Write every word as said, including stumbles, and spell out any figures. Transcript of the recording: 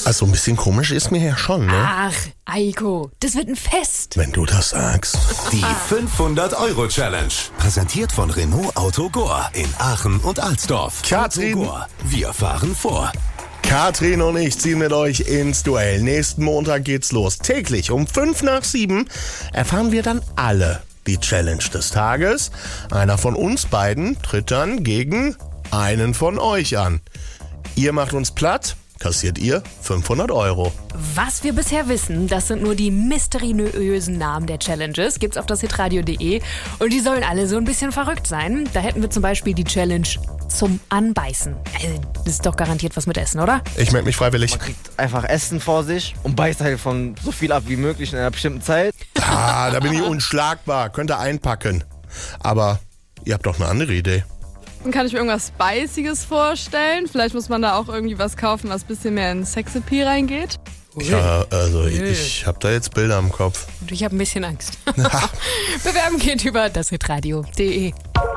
Also ein bisschen komisch ist mir ja schon, ne? Ach, Eiko, das wird ein Fest. Wenn du das sagst. Die fünfhundert-Euro-Challenge. Präsentiert von Renault Auto Gore in Aachen und Alsdorf. Katrin. Auto Gore. Wir fahren vor. Katrin und ich ziehen mit euch ins Duell. Nächsten Montag geht's los. Täglich um fünf nach sieben erfahren wir dann alle die Challenge des Tages. Einer von uns beiden tritt dann gegen einen von euch an. Ihr macht uns platt, kassiert ihr fünfhundert Euro. Was wir bisher wissen, das sind nur die mysteriösen Namen der Challenges. Gibt's auf das hitradio punkt de und die sollen alle so ein bisschen verrückt sein. Da hätten wir zum Beispiel die Challenge zum Anbeißen. Also, das ist doch garantiert was mit Essen, oder? Ich melde mich freiwillig. Man kriegt einfach Essen vor sich und beißt halt von so viel ab wie möglich in einer bestimmten Zeit. Ah, da bin ich unschlagbar. Könnt ihr einpacken. Aber ihr habt doch eine andere Idee. Dann kann ich mir irgendwas Spiciges vorstellen. Vielleicht muss man da auch irgendwie was kaufen, was ein bisschen mehr in Sexappeal reingeht. Ja, also ich, ich habe da jetzt Bilder im Kopf. Und ich habe ein bisschen Angst. Bewerben geht über das hitradio punkt de.